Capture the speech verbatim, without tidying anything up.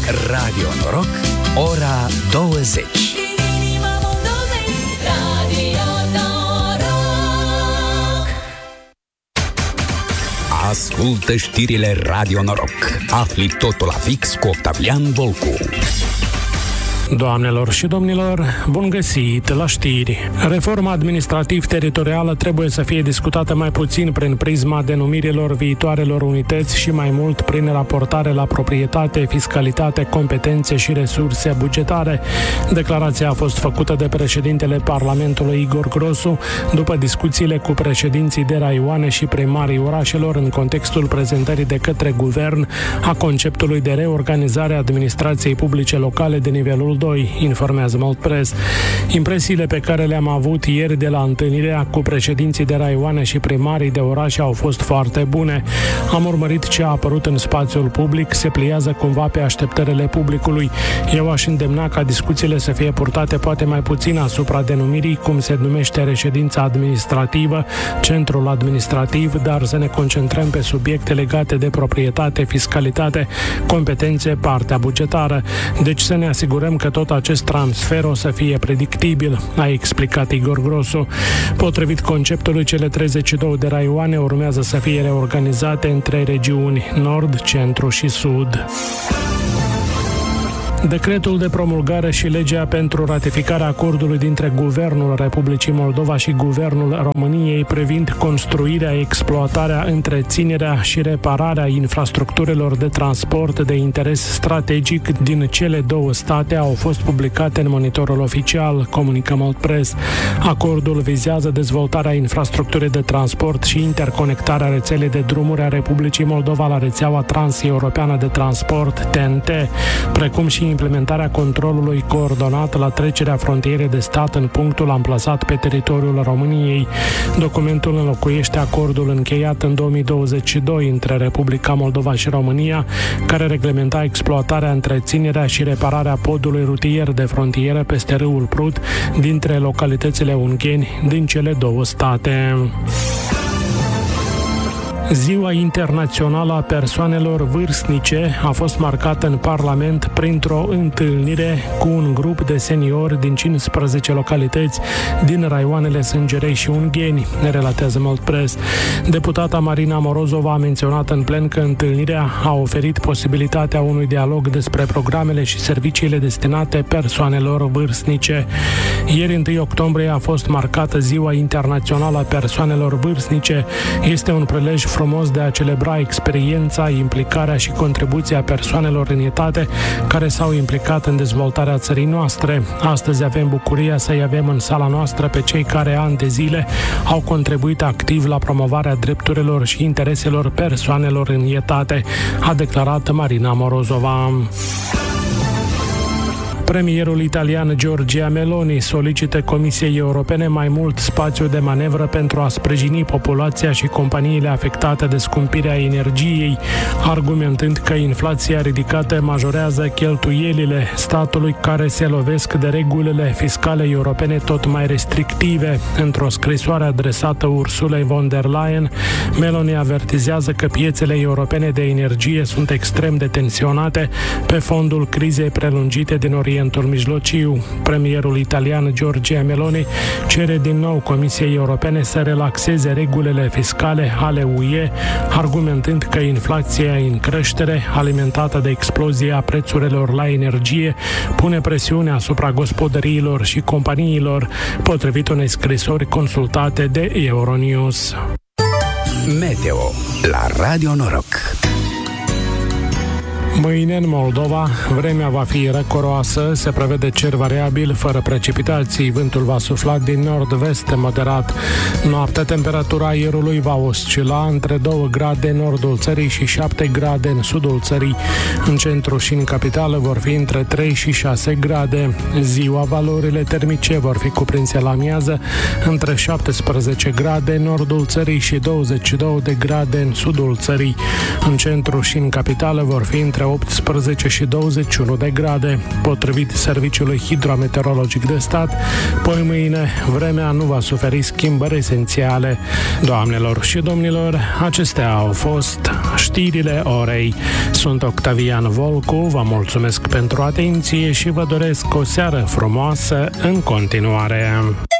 Radio Noroc, ora douăzeci. Ascultă știrile Radio Noroc. Afli totul la fix cu Octavian Volcu. Doamnelor și domnilor, bun găsit la știri. Reforma administrativ-teritorială trebuie să fie discutată mai puțin prin prisma denumirilor viitoarelor unități și mai mult prin raportare la proprietate, fiscalitate, competențe și resurse bugetare. Declarația a fost făcută de președintele Parlamentului Igor Grosu după discuțiile cu președinții de raioane și primarii orașelor în contextul prezentării de către guvern a conceptului de reorganizare a administrației publice locale de nivelul doi, informează Moldpress. Impresiile pe care le-am avut ieri de la întâlnirea cu președinții de raioane și primarii de orașe au fost foarte bune. Am urmărit ce a apărut în spațiul public, se pliază cumva pe așteptările publicului. Eu aș îndemna ca discuțiile să fie purtate poate mai puțin asupra denumirii, cum se numește reședința administrativă, centrul administrativ, dar să ne concentrăm pe subiecte legate de proprietate, fiscalitate, competențe, partea bugetară. Deci să ne asigurăm că tot acest transfer o să fie predictibil, a explicat Igor Grosu. Potrivit conceptului, cele treizeci și două de raioane urmează să fie reorganizate în trei regiuni, nord, centru și sud. Decretul de promulgare și legea pentru ratificarea acordului dintre Guvernul Republicii Moldova și Guvernul României privind construirea, exploatarea, întreținerea și repararea infrastructurilor de transport de interes strategic din cele două state au fost publicate în Monitorul Oficial, comunică Moldpress. Acordul vizează dezvoltarea infrastructurii de transport și interconectarea rețelei de drumuri a Republicii Moldova la rețeaua transeuropeană de transport T N T, precum și implementarea controlului coordonat la trecerea frontierei de stat în punctul amplasat pe teritoriul României. Documentul înlocuiește acordul încheiat în două mii douăzeci și doi între Republica Moldova și România, care reglementa exploatarea, întreținerea și repararea podului rutier de frontieră peste râul Prut dintre localitățile Ungheni din cele două state. Ziua Internațională a Persoanelor Vârstnice a fost marcată în Parlament printr-o întâlnire cu un grup de seniori din cincisprezece localități din raioanele Sângerei și Ungheni, ne relatează Moldpress. Deputata Marina Morozova a menționat în plen că întâlnirea a oferit posibilitatea unui dialog despre programele și serviciile destinate persoanelor vârstnice. Ieri, întâi octombrie, a fost marcată Ziua Internațională a Persoanelor Vârstnice. Este un prilej frumos de a celebra experiența, implicarea și contribuția persoanelor în etate care s-au implicat în dezvoltarea țării noastre. Astăzi avem bucuria să-i avem în sala noastră pe cei care ani de zile au contribuit activ la promovarea drepturilor și intereselor persoanelor în etate, a declarat Marina Morozova. Premierul italian Giorgia Meloni solicită Comisiei Europene mai mult spațiu de manevră pentru a sprijini populația și companiile afectate de scumpirea energiei, argumentând că inflația ridicată majorează cheltuielile statului care se lovesc de regulile fiscale europene tot mai restrictive. Într-o scrisoare adresată Ursulei von der Leyen, Meloni avertizează că piețele europene de energie sunt extrem de tensionate pe fondul crizei prelungite din Orientul Mijlociu. Premierul italian Giorgia Meloni cere din nou Comisiei Europene să relaxeze regulile fiscale ale U E, argumentând că inflația în creștere, alimentată de explozia prețurilor la energie, pune presiune asupra gospodăriilor și companiilor, potrivit unei scrisori consultate de Euronews. Meteo la Radio Noroc. Mâine în Moldova, vremea va fi răcoroasă, se prevede cer variabil, fără precipitații, vântul va sufla din nord-vest moderat. Noaptea, temperatura aerului va oscila între doi grade în nordul țării și șapte grade în sudul țării. În centru și în capitală vor fi între trei și șase grade. Ziua, valorile termice vor fi cuprinse la amiază între șaptesprezece grade în nordul țării și douăzeci și două de grade în sudul țării. În centru și în capitală vor fi între între optsprezece și douăzeci și unu de grade. Potrivit Serviciului Hidrometeorologic de Stat, poi mâine vremea nu va suferi schimbări esențiale. Doamnelor și domnilor, acestea au fost știrile orei. Sunt Octavian Volcu, vă mulțumesc pentru atenție și vă doresc o seară frumoasă în continuare.